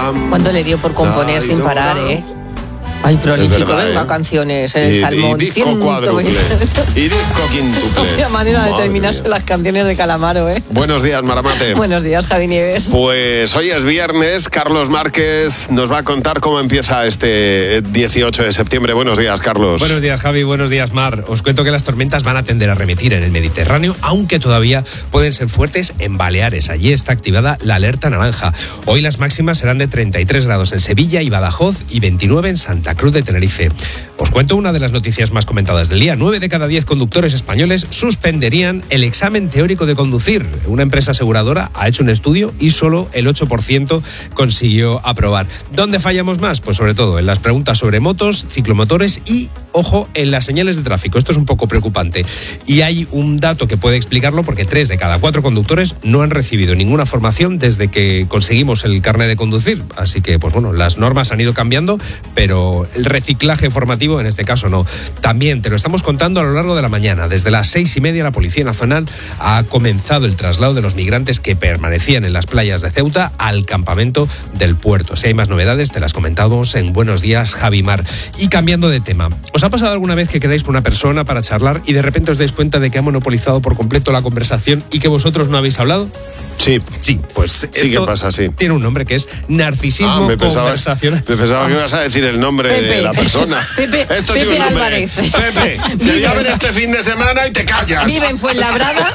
¿Cuánto le dio por componer sin parar, eh? Ay, prolífico, verdad, venga, canciones en el Salmón. Y disco cuádruple. Y disco quíntuple. Vaya manera de terminarse mía. las canciones de Calamaro, ¿eh? Buenos días, Maramate. Buenos días, Javi Nieves. Pues hoy es viernes, Carlos Márquez nos va a contar cómo empieza este 18 de septiembre. Buenos días, Carlos. Buenos días, Javi. Buenos días, Mar. Os cuento que las tormentas van a tender a remitir en el Mediterráneo, aunque todavía pueden ser fuertes en Baleares. Allí está activada la alerta naranja. Hoy las máximas serán de 33 grados en Sevilla y Badajoz y 29 en Santa Cruz de Tenerife. Os cuento una de las noticias más comentadas del día. 9 de cada 10 conductores españoles suspenderían el examen teórico de conducir. Una empresa aseguradora ha hecho un estudio y solo el 8% consiguió aprobar. ¿Dónde fallamos más? Pues sobre todo en las preguntas sobre motos, ciclomotores y, ojo, en las señales de tráfico. Esto es un poco preocupante. Y hay un dato que puede explicarlo porque 3 de cada 4 conductores no han recibido ninguna formación desde que conseguimos el carnet de conducir. Así que, pues bueno, las normas han ido cambiando, pero el reciclaje formativo en este caso no. También te lo estamos contando a lo largo de la mañana. Desde las 6:30 la Policía Nacional ha comenzado el traslado de los migrantes que permanecían en las playas de Ceuta al campamento del puerto. Si hay más novedades te las comentamos en Buenos Días, Javi Mar. Y cambiando de tema, ¿os ha pasado alguna vez que quedáis con una persona para charlar y de repente os dais cuenta de que ha monopolizado por completo la conversación y que vosotros no habéis hablado? Sí. Sí, pues sí que pasa, sí. Tiene un nombre que es narcisismo conversacional. Me pensaba que ibas a decir el nombre de la persona. Pepe Álvarez. Pepe, te voy a ver este fin de semana y te callas. Vive en Fuenlabrada.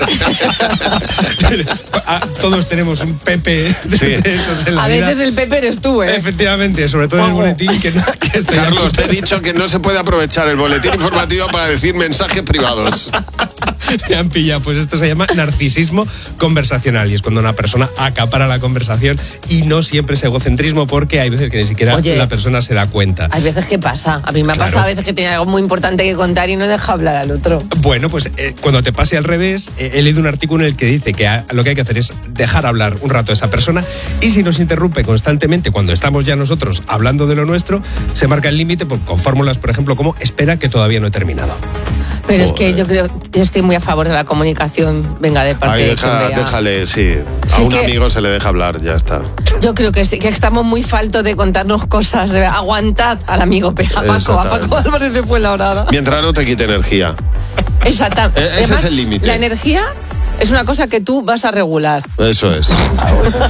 Todos tenemos un Pepe de esos en la vida. A veces el Pepe eres tú, ¿eh? Efectivamente, sobre todo en el boletín que estoy Carlos, aquí. te he dicho que no se puede aprovechar el boletín informativo para decir mensajes privados. Me han pillado, pues esto se llama narcisismo conversacional y es cuando una persona acapara la conversación y no siempre es egocentrismo porque hay veces que ni siquiera la persona se da cuenta. Hay veces que pasa, a mí me ha pasado a veces que tenía algo muy importante que contar y no deja hablar al otro. Bueno, pues cuando te pase al revés, he leído un artículo en el que dice que lo que hay que hacer es dejar hablar un rato a esa persona y si nos interrumpe constantemente cuando estamos ya nosotros hablando de lo nuestro, se marca el límite con fórmulas, por ejemplo, como espera que todavía no he terminado. Pero es que yo estoy muy a favor de la comunicación, venga, de parte de quien vea. Déjale, sí. A un amigo se le deja hablar, ya está. Yo creo que sí, que estamos muy faltos de contarnos cosas, de aguantad al amigo a Paco Álvarez de Fuenlabrada. Mientras no te quite energía. Exactamente. Ese es el límite. La energía es una cosa que tú vas a regular. Eso es.